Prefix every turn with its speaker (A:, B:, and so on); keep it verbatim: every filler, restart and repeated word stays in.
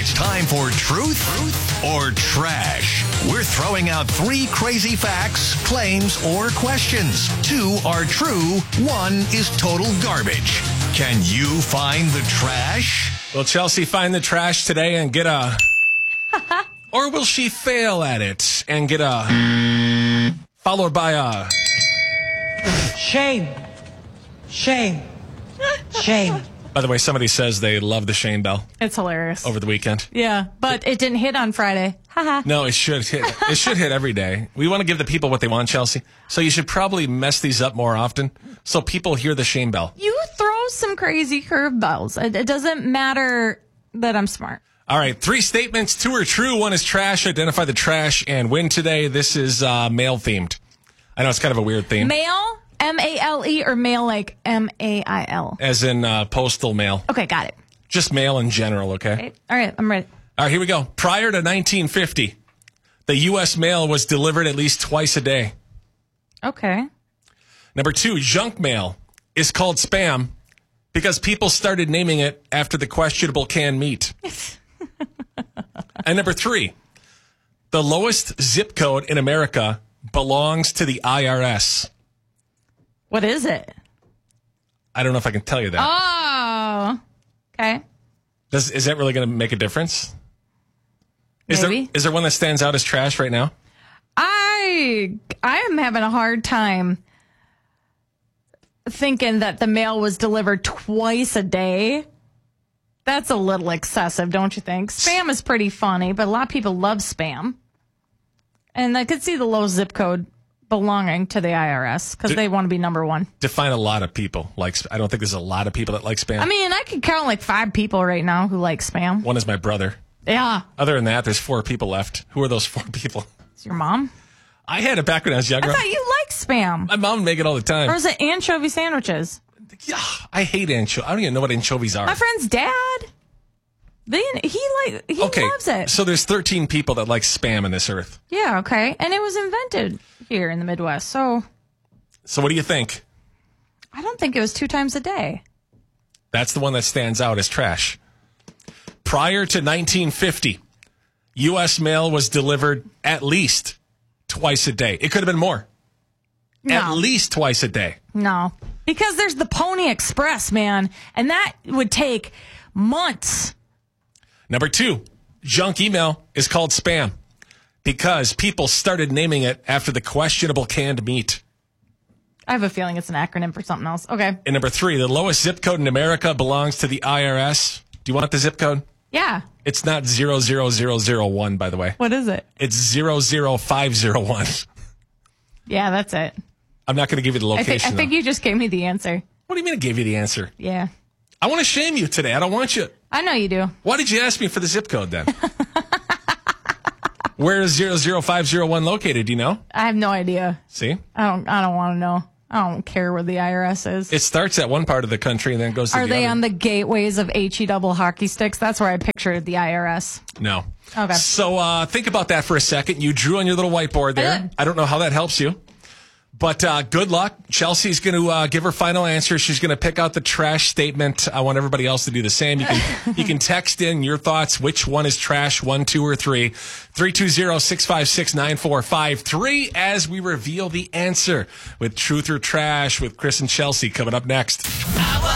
A: It's time for Truth, Truth or Trash. We're throwing out three crazy facts, claims, or questions. Two are true. One is total garbage. Can you find the trash?
B: Will Chelsea find the trash today and get a... or will she fail at it and get a... followed by a...
C: Shame. Shame. Shame.
B: By the way, somebody says they love the Shane Bell
D: It's hilarious.
B: over the weekend.
D: Yeah, but it didn't hit on Friday. Haha.
B: No, it should hit. It should hit every day. We want to give the people what they want, Chelsea. So you should probably mess these up more often so people hear the Shane Bell.
D: You throw some crazy curveballs. It, it doesn't matter that I'm smart.
B: All right, three statements. Two are true. One is trash. Identify the trash and win today. This is uh, male themed. I know it's kind of a weird theme.
D: Mail, M A L E, or mail like M A I L?
B: As in uh, postal mail.
D: Okay, got it.
B: Just mail in general, okay?
D: Okay. All right, I'm ready.
B: All right, here we go. Prior to nineteen fifty, the U S mail was delivered at least twice a day.
D: Okay.
B: Number two, junk mail is called spam because people started naming it after the questionable canned meat. And number three, the lowest zip code in America belongs to the I R S.
D: What is it?
B: I don't know if I can tell you that.
D: Oh. Okay.
B: Does, is that really going to make a difference? Is
D: Maybe.
B: there is there one that stands out as trash right now?
D: I I am having a hard time thinking that the mail was delivered twice a day. That's a little excessive, don't you think? Spam is pretty funny, but a lot of people love spam. And I could see the low zip code belonging to the I R S because
B: Did-
D: they want to be number one.
B: Define a lot of people. Like, I don't think there's a lot of people that like spam.
D: I mean, I could count like five people right now who like spam.
B: One is my brother.
D: Yeah.
B: Other than that, there's four people left. Who are those four people?
D: It's your mom?
B: I had it back when I was younger.
D: I thought you liked spam.
B: My mom would make it all the time.
D: Or was it anchovy sandwiches?
B: Yeah, I hate anchovies. I don't even know what anchovies are.
D: My friend's dad, they, he like he
B: okay,
D: loves it.
B: so there's thirteen people that like spam in this earth.
D: Yeah, okay. And it was invented here in the Midwest. So
B: So what do you think?
D: I don't think it was two times a day.
B: That's the one that stands out as trash. Prior to nineteen fifty, U S mail was delivered at least twice a day. It could have been more.
D: No.
B: At least twice a day.
D: No. Because there's the Pony Express, man. And that would take months.
B: Number two, junk email is called spam because people started naming it after the questionable canned meat.
D: I have a feeling it's an acronym for something else. Okay.
B: And number three, the lowest zip code in America belongs to the I R S. Do you want the zip code?
D: Yeah.
B: It's not zero zero zero zero one, by the way.
D: What is it?
B: It's zero zero five zero one.
D: Yeah, that's it.
B: I'm not going to give you the
D: I
B: location.
D: think, I think
B: though.
D: you just gave me the answer.
B: What do you mean I gave you the answer?
D: Yeah.
B: I want to shame you today. I don't want you.
D: I know you do.
B: Why did you ask me for the zip code then? Where is zero zero five zero one located? Do you know?
D: I have no idea.
B: See?
D: I don't I don't want to know. I don't care where the I R S is.
B: It starts at one part of the country and then goes to
D: Are
B: the
D: they
B: other.
D: on the gateways of H E double hockey sticks? That's where I pictured the I R S.
B: No.
D: Okay.
B: So uh, think about that for a second. You drew on your little whiteboard there.
D: I did.
B: I don't know how that helps you. But uh, good luck. Chelsea's going to uh, give her final answer. She's going to pick out the trash statement. I want everybody else to do the same. You can you can text in your thoughts. Which one is trash? One, two, or three. three two zero, six five six, nine four five three as we reveal the answer with Truth or Trash with Chris and Chelsea coming up next.